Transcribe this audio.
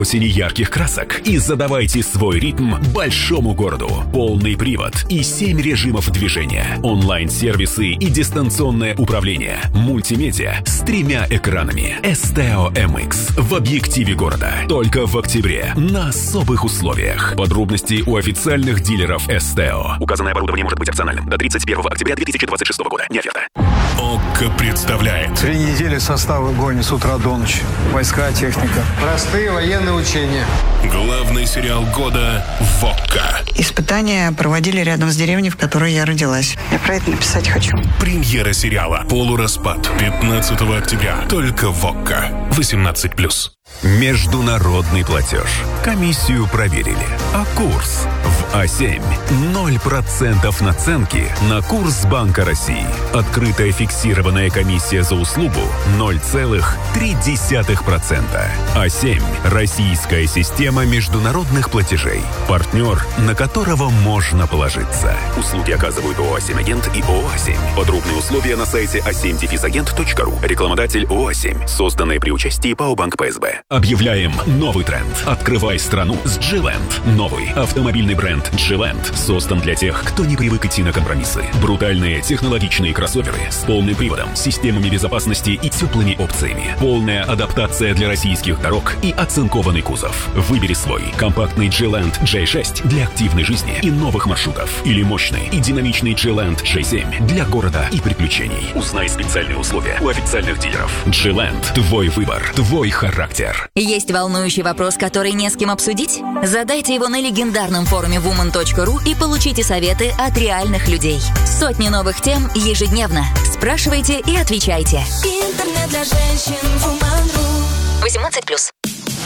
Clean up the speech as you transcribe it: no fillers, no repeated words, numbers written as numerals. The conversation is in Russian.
Осени ярких красок и задавайте свой ритм большому городу. Полный привод и 7 режимов движения. Онлайн-сервисы и дистанционное управление. Мультимедиа с 3 экранами. Esteo MX в объективе города. Только в октябре на особых условиях. Подробности у официальных дилеров Esteo. Указанное оборудование может быть опциональным. До 31 октября 2026 года. Не оферта. ОККО представляет. 3 недели составы гони с утра до ночи. Войска, техника. Простые военные учения. Главный сериал года в ОККО. Испытания проводили рядом с деревней, в которой я родилась. Я про это написать хочу. Премьера сериала «Полураспад» 15 октября. Только в ОККО. 18+. Международный платеж. Комиссию проверили. А курс в А7 0% наценки на курс Банка России. Открытая фиксированная комиссия за услугу 0,3%. А7 – российская система международных платежей. Партнер, на которого можно положиться. Услуги оказывают ООО «А7 Агент» и ООО «А7». Подробные условия на сайте a7-agent.ru. Рекламодатель ООО «А7». Созданное при участии ПАО «Банк ПСБ». Объявляем новый тренд. Открывай страну с G-Land. Новый автомобильный бренд G-Land создан для тех, кто не привык идти на компромиссы. Брутальные технологичные кроссоверы с полным приводом, системами безопасности и теплыми опциями. Полная адаптация для российских дорог и оцинкованный кузов. Выбери свой. Компактный G-Land J6 для активной жизни и новых маршрутов. Или мощный и динамичный G-Land J7 для города и приключений. Узнай специальные условия у официальных дилеров. G-Land. Твой выбор. Твой характер. Есть волнующий вопрос, который не с кем обсудить? Задайте его на легендарном форуме woman.ru и получите советы от реальных людей. Сотни новых тем ежедневно. Спрашивайте и отвечайте. Интернет для женщин woman.ru. 18+.